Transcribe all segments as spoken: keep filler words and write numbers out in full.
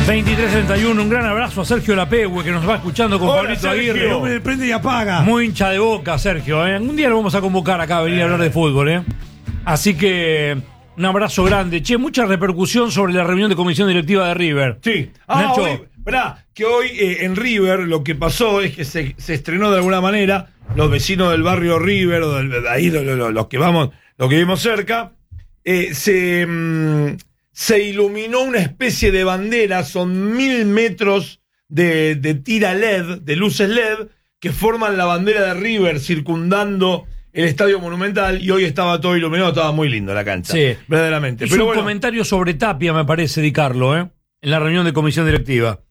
veintitrés treinta y uno, un gran abrazo a Sergio Lapegue, que nos va escuchando con Hola, Pablito Sergio. Aguirre. Hombre, prende y apaga. Muy hincha de Boca, Sergio. ¿eh? Un día lo vamos a convocar acá a venir a hablar de fútbol. ¿eh? Así que un abrazo grande. Che, mucha repercusión sobre la reunión de comisión directiva de River. Sí. Ah, Nacho. hoy, verá, que hoy eh, en River lo que pasó es que se, se estrenó de alguna manera, los vecinos del barrio River, o del, de ahí los, los, los que vamos, los que vivimos cerca, eh, se... Mm, se iluminó una especie de bandera, son mil metros de, de tira L E D, de luces L E D, que forman la bandera de River circundando el Estadio Monumental, y hoy estaba todo iluminado, estaba muy lindo la cancha, Sí. verdaderamente. Hizo Pero un bueno, comentario sobre Tapia, me parece, Di Carlo, ¿eh? en la reunión de comisión directiva.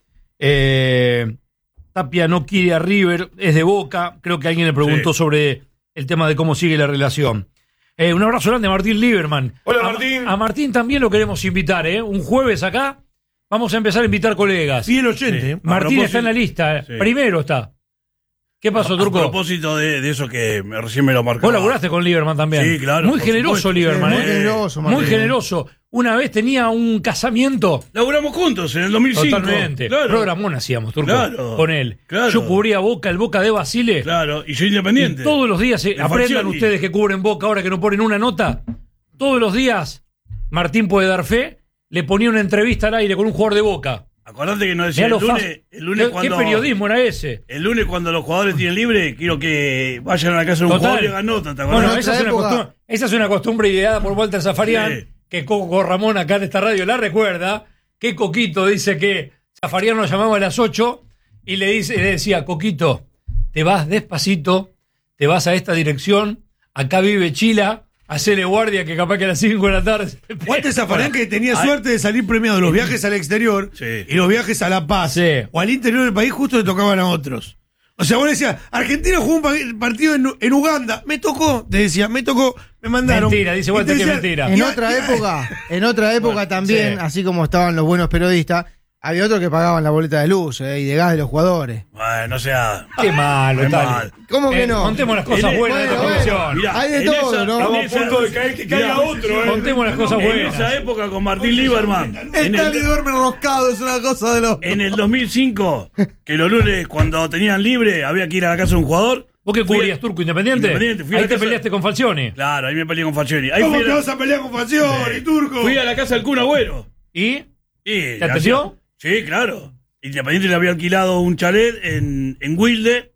Eh, Tapia no quiere a River, es de Boca. Creo que alguien le preguntó Sí. sobre el tema de cómo sigue la relación. Eh, un abrazo grande a Martín Lieberman. Hola, A- Martín. A, Martín también lo queremos invitar, ¿eh? Un jueves acá vamos a empezar a invitar colegas. fiel oyente. Sí. ¿eh? Martín a está en la lista, ¿eh? Sí. Primero está. ¿Qué pasó, A Turco? propósito de, de eso que me- recién me lo marcó. Vos laburaste con Lieberman también. Sí, claro, Muy por generoso, supuesto. Lieberman, Sí, ¿eh? muy generoso, Muy Martín. generoso. Una vez tenía un casamiento. Laburamos juntos en el dos mil cinco. Totalmente. Claro. Programón hacíamos, Turco, Claro. con él. Claro. Yo cubría Boca, el Boca de Basile. Claro, y yo Y independiente. todos los días, eh, De aprendan Falcioni. ustedes que cubren Boca ahora que no ponen una nota. Todos los días, Martín puede dar fe, le ponía una entrevista al aire con un jugador de Boca. Acordate que nos decía Mirá el lo lunes, fácil. el lunes ¿Qué, cuando. qué periodismo era ese? El lunes cuando los jugadores tienen libre, quiero que vayan a la casa de un Total. jugador y hagan nota, ¿te Bueno, acordás? en esa es, otra una época- costumbre, esa es una costumbre ideada por Walter Zafarian, Sí. que Coco Ramón acá en esta radio la recuerda, que Coquito dice que Zafarian lo llamaba a las ocho y le, dice, le decía, Coquito, te vas despacito, te vas a esta dirección, acá vive Chila, hacele guardia que capaz que a las cinco de la tarde... Walter Zafarian, que tenía Ay. suerte de salir premiado en los viajes al exterior Sí. y los viajes a La Paz Sí. o al interior del país, justo le tocaban a otros. O sea, vos decías, Argentina jugó un pa- partido en, en Uganda, me tocó, te decía, me tocó, me mandaron. Mentira, dice Y Walter te que decían, mentira. En y- otra y- época, en otra época Bueno, también, sí. así como estaban los buenos periodistas, había otros que pagaban la boleta de luz eh, y de gas de los jugadores. Bueno, no sea. Qué malo, Qué Tali. mal. ¿Cómo que Eh, no? Contemos las cosas En- buenas de esta bueno, comisión. Mirá, Hay de en todo, esa- ¿no? en Estamos a esa- punto de caer, que caiga Mirá, otro, ¿eh? Contemos las cosas En buenas. esa época con Martín Lieberman. En el, duerme roscado, es una cosa de los. en el dos mil cinco, que los lunes cuando tenían libre había que ir a la casa de un jugador. ¿Vos qué Fui- cubrías, Turco, Independiente? Independiente, fui a Ahí la te casa- peleaste con Falcioni. Claro, ahí me peleé con Falcioni. Ahí ¿Cómo fui, que a- vas a pelear con Falcioni, Turco? fui a la casa del Kun Agüero. ¿Y? Y ¿Te atendió? Sí, claro. Independiente le había alquilado un chalet en, en Wilde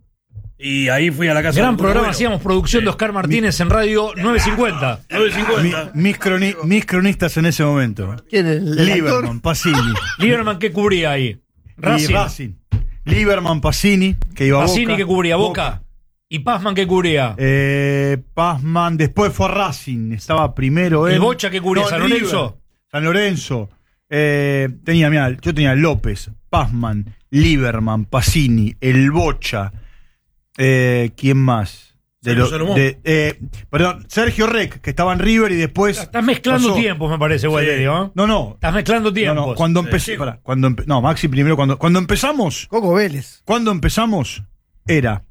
y ahí fui a la casa Gran del Kun programa, Agüero. hacíamos producción de Oscar Martínez en radio nueve cincuenta. nueve cincuenta. Mi- mis, croni- mis cronistas en ese momento. ¿Quién es el, el Lieberman, actor? Pacini. Lieberman, ¿qué cubría ahí? Y Racing. Racing. Lieberman, Pacini, que iba a Pacini, Boca. ¿qué cubría? Boca. Y Pazman, ¿qué cubría? Eh, Pazman, después fue a Racing. Estaba primero ¿El en. Bocha qué cubría? ¿San River. Lorenzo? San Lorenzo. Eh, tenía, mirá, yo tenía López, Pazman, Lieberman, Pacini, el Bocha. Eh, ¿Quién más? De Sergio lo- Salomón. de- eh, perdón, Sergio Rec, que estaba en River y después. Estás mezclando pasó- tiempos, me parece, Gualterio. ¿eh? No, no. Estás mezclando No, tiempos. no, cuando Sí. empecé. pará, cuando empe- no, Maxi primero. Cuando, cuando empezamos. Coco Vélez. Cuando empezamos era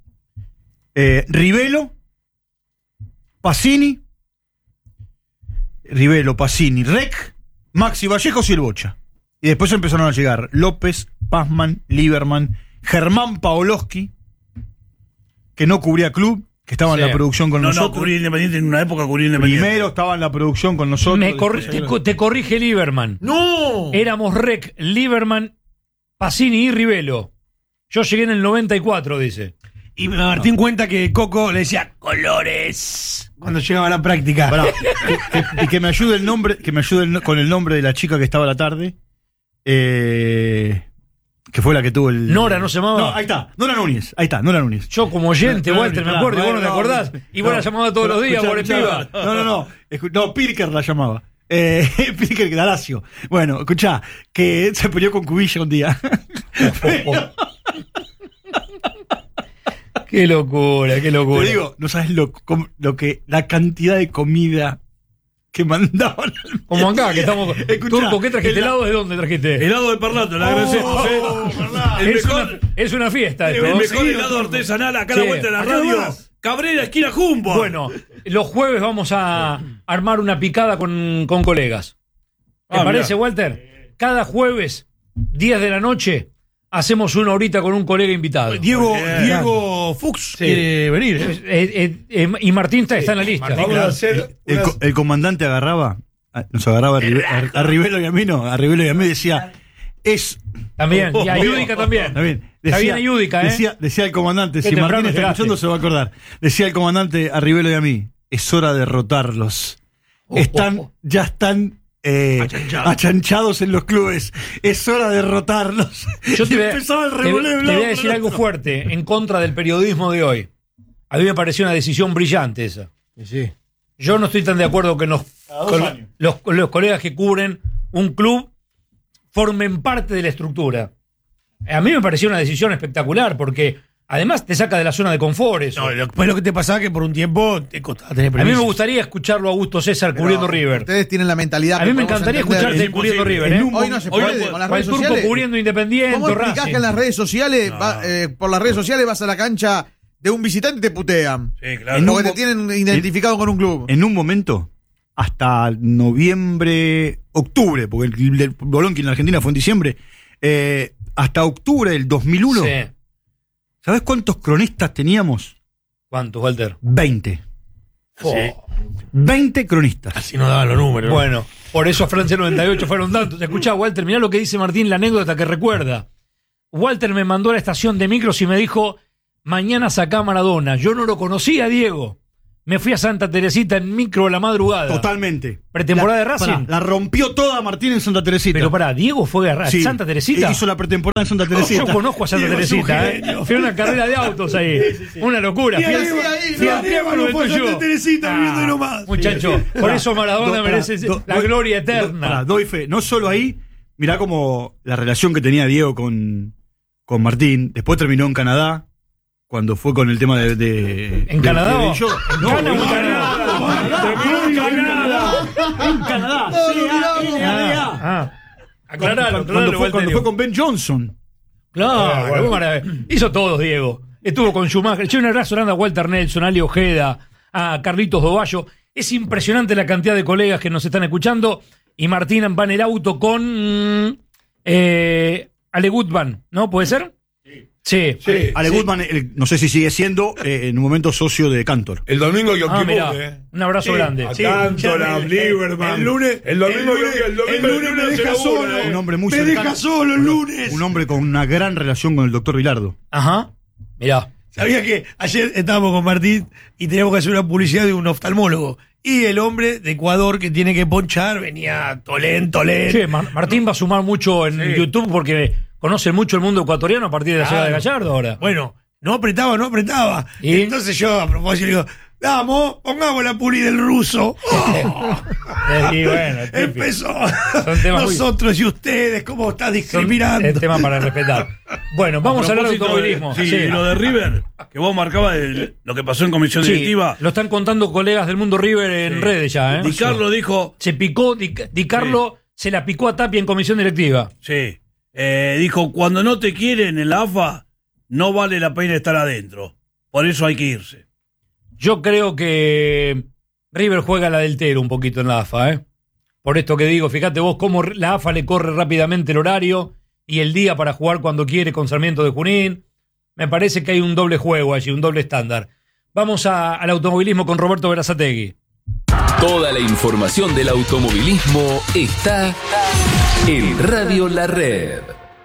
eh, Rivelo, Pacini, Rivelo, Pacini, Rec, Maxi Vallejos y el Bocha. Y después empezaron a llegar López, Pazman, Lieberman, Germán Paoloski, que no cubría club, que estaba Sí. en la producción con No, no, nosotros. cubrí Independiente en una época, cubrí Independiente. Primero estaba en la producción con nosotros. Me corri- después- te, co- te corrige Lieberman. ¡No! Éramos Rec, Lieberman, Pacini y Rivelo. Yo llegué en el noventa y cuatro, dice. Y Martín cuenta que Coco le decía colores cuando llegaba a la práctica. Pará, que- que- y que me ayude el nombre, que me ayude el no- con el nombre de la chica que estaba a la tarde. Eh, que fue la que tuvo el. Nora, ¿no se llamaba? No, ahí está, Nora Núñez, ahí está, Nora Núñez. Yo como oyente, No, no, Walter, me claro, acuerdo, y vos no te no, acordás. no, Y vos no. la llamabas todos los días Escuchá, por el escuchá, piba. No, no, no. Escu- No, Pirker la llamaba. Eh, Pirker Galacio. Bueno, escuchá, que se peleó con Cubilla un día. Qué locura, qué locura. Te digo, no sabes lo, com- lo que, la cantidad de comida que mandaban. al Como acá, que estamos. Escuchá, Turco, ¿qué trajiste? el- ¿Helado de dónde trajiste? Helado de Parlato, le agradecemos, ¿eh? El es, mejor, una, es una fiesta el esto. mejor helado artesanal acá a la Sí. vuelta de la Acá radio. nomás. Cabrera, esquina Jumbo. Bueno, los jueves vamos a armar una picada con, con colegas. ¿Te Ah, parece, mirá. Walter? Cada jueves diez de la noche, hacemos una horita con un colega invitado. Diego, Diego Fuchs Sí. quiere venir. ¿eh? Eh, eh, eh, y Martín está, está en la lista. Vamos a hacer El, unas- co- el comandante agarraba, a- nos agarraba a, Rive- a- a Rivelo y a mí, no, a Rivelo y a mí decía, es... También, y a Yudica también. Está bien. Está bien a Yudica, ¿eh? Decía, decía el comandante, Qué si temprano Martín está llegaste. escuchando se va a acordar, decía el comandante a Rivelo y a mí, es hora de rotarlos. Oh, Están, oh, oh. ya están eh, Achanchados. achanchados en los clubes. Es hora de rotarlos. Yo te Y voy, a, empezaba el te- revoleo te voy a decir algo fuerte en contra del periodismo de hoy. A mí me pareció una decisión brillante esa. Sí. Yo no estoy tan de acuerdo que nos, Cada dos con años. los, con los colegas que cubren un club formen parte de la estructura. A mí me pareció una decisión espectacular porque además te saca de la zona de confort eso. No, lo- después lo que te pasaba que por un tiempo te costaba tener A mí permiso. me gustaría escucharlo a Augusto César cubriendo River. Ustedes tienen la mentalidad. A que mí me podemos encantaría entender. escucharte Es cubriendo imposible. River. ¿eh? Hoy no se Hoy no puede, puede. con las O el redes turco sociales. cubriendo Independiente, ¿Cómo explicás Racing. que en las redes sociales, va- eh, por las redes sociales vas a la cancha de un visitante y te putean? Sí, claro. En un Porque mo- te tienen identificado con un club. En un momento, hasta noviembre, octubre, porque el, el Bolón que en Argentina fue en diciembre, eh, hasta octubre del dos mil uno, Sí. ¿sabés cuántos cronistas teníamos? ¿Cuántos, Walter? veinte. Oh. veinte cronistas. Así no daban los números. ¿no? Bueno, por eso a Francia noventa y ocho fueron tantos. Escuchá, Walter, mirá lo que dice Martín, la anécdota que recuerda. Walter me mandó a la estación de micros y me dijo, mañana sacá a Maradona. Yo no lo conocía, Diego. Me fui a Santa Teresita en micro a la madrugada. Totalmente. Pretemporada La- de Racing. pará, la rompió toda Martín en Santa Teresita. Pero pará, Diego fue a Sí. Santa Teresita. Hizo la pretemporada en Santa Teresita. Yo conozco a Santa Diego es un Teresita, ¿eh? genio. Fui a una carrera de autos ahí. Una locura. Fui al- Diego ahí, fui no, al Diego triángulo no del fue a tuyo. Santa Teresita, viendo nomás. Muchacho, por eso Maradona Do- merece pará, do- la doy- gloria do- eterna. pará, doy fe. No solo ahí, mirá como la relación que tenía Diego con, con Martín. Después terminó en Canadá, cuando fue con el tema de. de ¿En de- Canadá de- o- yo- en no, Cana o en en Canadá? Canadá. En Canadá. En Canadá. C A N A D A. Ah, ah. Aclaralo, Cuando, aclaralo, cuando fue, Walter. cuando fue con Ben Johnson. Claro, Ah, bueno. qué maravilla. Hizo todos, Diego. Estuvo con Schumacher. Che, un abrazo grande a Walter Nelson, a Ali Ojeda, a Carlitos Dovallo. Es impresionante la cantidad de colegas que nos están escuchando. Y Martín va en el auto con mm, eh, Ale Gutman, ¿no? ¿Puede ser? Sí. Sí, Ale sí. Goodman, el- no sé si sigue siendo, eh, en un momento socio de Cantor. El domingo Yom Ah, Kippur, mirá. eh. Un abrazo grande. A Sí, Cantora, el- Lieberman. el lunes- El domingo el Yom lunes- Kippur, el domingo el lunes me no se deja labura, solo. eh. Un hombre muy Me cercano. deja solo el lunes. Un hombre con una gran relación con el doctor Vilardo. Ajá. Mirá. Sabía que ayer estábamos con Martín y teníamos que hacer una publicidad de un oftalmólogo. Y el hombre de Ecuador que tiene que ponchar venía tolén, tolén. Che, Mar- Martín va a sumar mucho en Sí. YouTube porque conoce mucho el mundo ecuatoriano a partir de la llegada de Gallardo ahora. Bueno, no apretaba, no apretaba. ¿Y? Entonces yo a propósito le digo, vamos, pongamos la puli del ruso. Oh, Eh, y bueno, típico. empezó. Son temas muy- Nosotros y ustedes, ¿cómo está Son- discriminando? Es tema para respetar. Bueno, vamos a hablar de propósito automovilismo. Sí, Sí. y lo de River, que vos marcabas de lo que pasó en comisión Sí, directiva. lo están contando colegas del mundo River en Sí. redes ya, ¿eh? Di Carlo dijo, Se picó, Di, Di Carlo se la picó a Tapia en comisión directiva. sí, eh, dijo, cuando no te quieren en la A F A, no vale la pena estar adentro. Por eso hay que irse. Yo creo que River juega la del Tero un poquito en la A F A, ¿eh? Por esto que digo, fíjate vos cómo la A F A le corre rápidamente el horario y el día para jugar cuando quiere con Sarmiento de Junín. Me parece que hay un doble juego allí, un doble estándar. Vamos a- al automovilismo con Roberto Berazategui. Toda la información del automovilismo está en Radio La Red.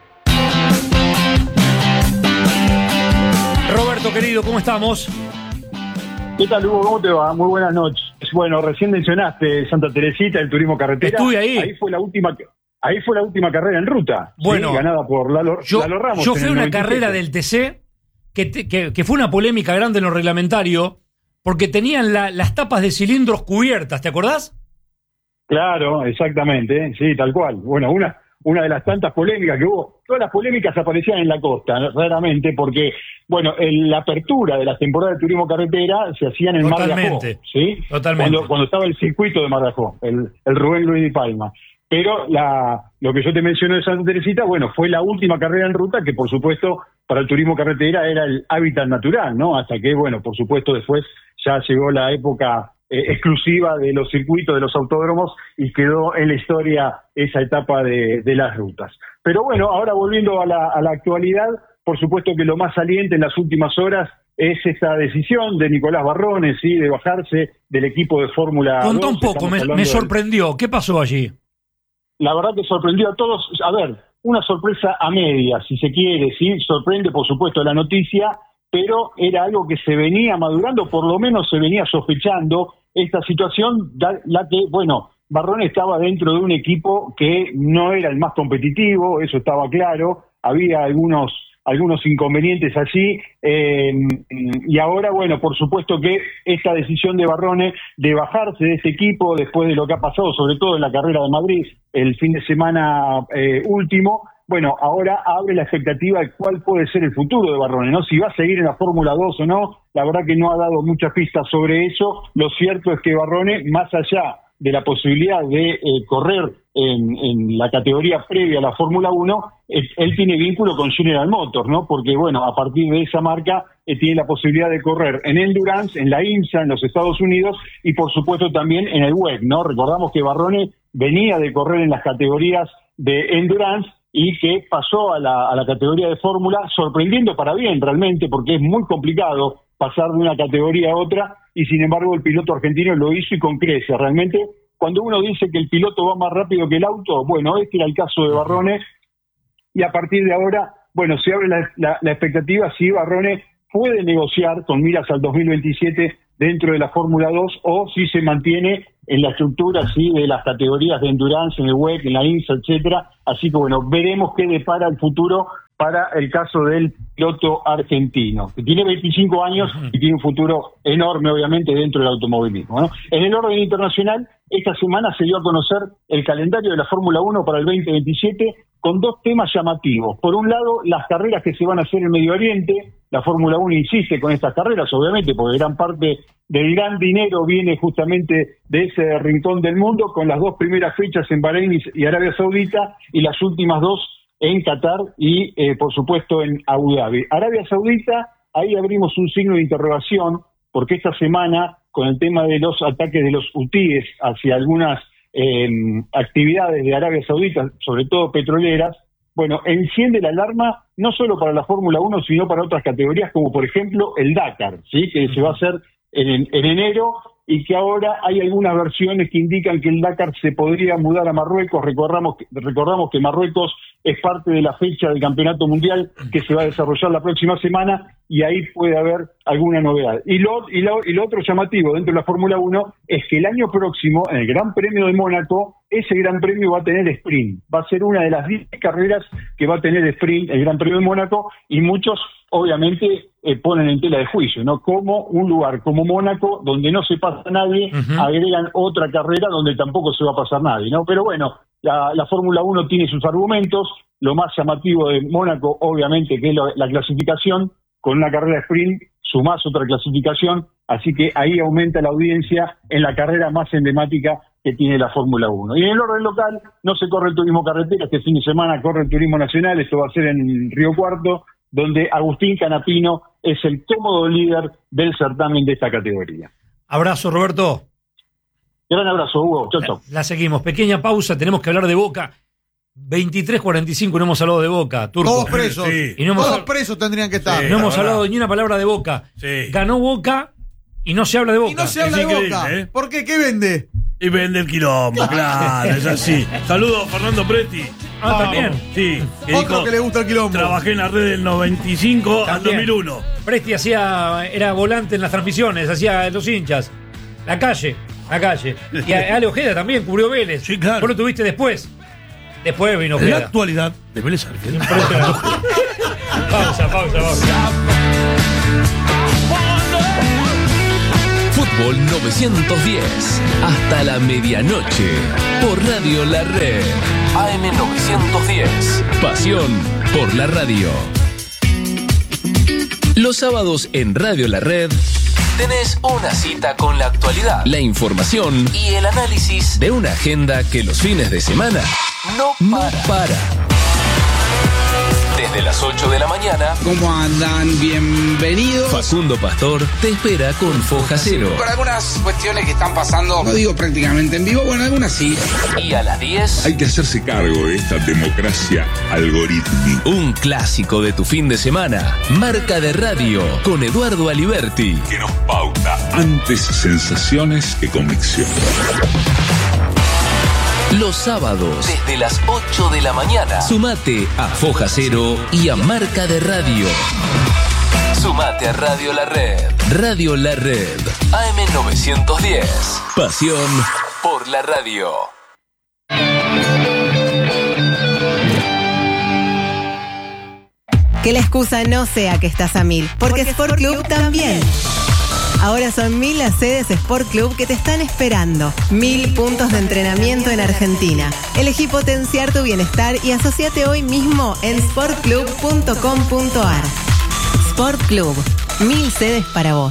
Roberto, querido, ¿cómo estamos? ¿Qué tal, Hugo? ¿Cómo te va? Muy buenas noches. Bueno, recién mencionaste Santa Teresita, el turismo carretera. Estuve ahí. Ahí fue la última, ahí fue la última carrera en ruta. Bueno, ¿sí? Ganada por Lalo, Yo, Lalo Ramos. yo en fui a el una noventa y siete. carrera del T C que, te- que, que fue una polémica grande en lo reglamentario porque tenían la- las tapas de cilindros cubiertas, ¿te acordás? Claro, exactamente. Sí, tal cual. Bueno, una, una de las tantas polémicas que hubo. Todas las polémicas aparecían en la costa, ¿no? Raramente, porque, bueno, en la apertura de las temporadas de turismo carretera se hacían en Mar de Ajó, Totalmente. ¿sí? Totalmente. Cuando, cuando estaba el circuito de Mar de Ajó, el, el Rubén Luis de Palma. Pero la, lo que yo te mencioné de Santa Teresita, bueno, fue la última carrera en ruta que, por supuesto, para el turismo carretera era el hábitat natural, ¿no? Hasta que, bueno, por supuesto, después ya llegó la época eh, exclusiva de los circuitos, de los autódromos, y quedó en la historia esa etapa de, de las rutas. Pero bueno, ahora volviendo a la, a la actualidad, por supuesto que lo más saliente en las últimas horas es esta decisión de Nicolás Barrone, ¿sí? De bajarse del equipo de Fórmula dos. Contá un poco, me, me sorprendió. ¿Qué pasó allí? La verdad que sorprendió a todos. A ver, una sorpresa a medias, si se quiere, ¿sí? Sorprende, por supuesto, la noticia, pero era algo que se venía madurando, por lo menos se venía sospechando esta situación, la que, bueno, Barrone estaba dentro de un equipo que no era el más competitivo, eso estaba claro, había algunos algunos inconvenientes allí, eh, y ahora, bueno, por supuesto que esta decisión de Barrone de bajarse de este equipo después de lo que ha pasado, sobre todo en la carrera de Madrid, el fin de semana eh, último, bueno, ahora abre la expectativa de cuál puede ser el futuro de Barrone, ¿no? Si va a seguir en la Fórmula dos o no, la verdad que no ha dado muchas pistas sobre eso. Lo cierto es que Barrone, más allá de la posibilidad de eh, correr en, en la categoría previa a la Fórmula uno, eh, él tiene vínculo con General Motors, ¿no? Porque, bueno, a partir de esa marca eh, tiene la posibilidad de correr en Endurance, en la IMSA, en los Estados Unidos, y por supuesto también en el W E C, ¿no? Recordamos que Barrone venía de correr en las categorías de Endurance y que pasó a la, a la categoría de Fórmula, sorprendiendo para bien realmente, porque es muy complicado pasar de una categoría a otra, y sin embargo el piloto argentino lo hizo y con creces. Realmente, cuando uno dice que el piloto va más rápido que el auto, bueno, este era el caso de Barrone, y a partir de ahora, bueno, se abre la, la, la expectativa si Barrone puede negociar con miras al dos mil veintisiete dentro de la Fórmula dos, o si se mantiene en la estructura, sí, de las categorías de Endurance, en el W E C, en la IMSA, etcétera. Así que, bueno, veremos qué depara el futuro para el caso del piloto argentino, que tiene veinticinco años y tiene un futuro enorme, obviamente, dentro del automovilismo, ¿no? En el orden internacional, esta semana se dio a conocer el calendario de la Fórmula uno para el veinte veintisiete, con dos temas llamativos. Por un lado, las carreras que se van a hacer en Medio Oriente. La Fórmula uno insiste con estas carreras, obviamente, porque gran parte del gran dinero viene justamente de ese rincón del mundo, con las dos primeras fechas en Bahrein y Arabia Saudita, y las últimas dos en Qatar y, eh, por supuesto, en Abu Dhabi. Arabia Saudita, ahí abrimos un signo de interrogación, porque esta semana, con el tema de los ataques de los hutíes hacia algunas eh, actividades de Arabia Saudita, sobre todo petroleras, bueno, enciende la alarma no solo para la Fórmula uno, sino para otras categorías, como por ejemplo el Dakar, ¿sí? Que se va a hacer en, en enero, y que ahora hay algunas versiones que indican que el Dakar se podría mudar a Marruecos. Recordamos, recordamos que Marruecos es parte de la fecha del Campeonato Mundial que se va a desarrollar la próxima semana, y ahí puede haber alguna novedad. Y lo, y lo, y lo otro llamativo dentro de la Fórmula uno es que el año próximo, en el Gran Premio de Mónaco, ese Gran Premio va a tener sprint. Va a ser una de las diez carreras que va a tener sprint el Gran Premio de Mónaco, y muchos obviamente eh, ponen en tela de juicio, ¿no? Como un lugar como Mónaco, donde no se pasa nadie, uh-huh. agregan otra carrera donde tampoco se va a pasar nadie, ¿no? Pero bueno, la, la Fórmula uno tiene sus argumentos. Lo más llamativo de Mónaco, obviamente, que es la, la clasificación, con una carrera de sprint, sumás otra clasificación, así que ahí aumenta la audiencia en la carrera más emblemática que tiene la Fórmula uno. Y en el orden local, no se corre el turismo carretera, este fin de semana corre el turismo nacional, esto va a ser en Río Cuarto, donde Agustín Canapino es el cómodo líder del certamen de esta categoría. Abrazo, Roberto. Gran abrazo, Hugo. Chau, chau. La, la seguimos. Pequeña pausa, tenemos que hablar de Boca. veintitrés cuarenta y cinco, no hemos hablado de Boca, Turco. Todos presos. Sí. Y no hemos, Todos presos tendrían que estar. Sí, no hemos hablado ni una palabra de Boca. Sí. Ganó Boca y no se habla de Boca. Y no se habla Es de increíble, Boca. ¿eh? ¿Por qué? ¿Qué vende? Y vende el quilombo, claro, es así. Saludos a Fernando Presti. Ah, también. Sí. que Otro dijo, que le gusta el quilombo. Trabajé en la red del noventa y cinco al dos mil uno. Presti hacía, era volante en las transmisiones, hacía los hinchas. La calle, la calle. Y a- Ale Ojeda también cubrió Vélez. Sí, claro. Vos lo tuviste después. Después vino En la Ojeda. actualidad, de Vélez Arfield. Impresionante. Pausa, pausa, pausa. Fútbol novecientos diez, hasta la medianoche, por Radio La Red. A M novecientos diez, pasión por la radio. Los sábados en Radio La Red tenés una cita con la actualidad, la información y el análisis de una agenda que los fines de semana no para. No para. Desde Desde las ocho de la mañana, ¿Cómo andan? Bienvenidos. Facundo Pastor te espera con Foja Cero. Con algunas cuestiones que están pasando, no digo prácticamente en vivo, bueno, algunas sí. Y a las diez, hay que hacerse cargo de esta democracia algorítmica. Un clásico de tu fin de semana. Marca de Radio con Eduardo Aliberti. Que nos pauta antes sensaciones que convicción. Los sábados, desde las ocho de la mañana, sumate a Foja Cero y a Marca de Radio. Sumate a Radio La Red. Radio La Red. A M novecientos diez. Pasión por la radio. Que la excusa no sea que estás a mil, porque, porque Sport Club, Club también. Ahora son mil las sedes Sport Club que te están esperando. Mil puntos de entrenamiento en Argentina. Elegí potenciar tu bienestar y asociate hoy mismo en sport club punto com punto a r. Sport Club. Mil sedes para vos.